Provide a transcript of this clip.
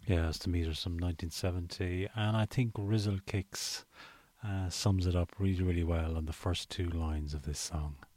Yeah, it's the meters from 1970, and I think Rizzle Kicks sums it up really, really well on the first two lines of this song.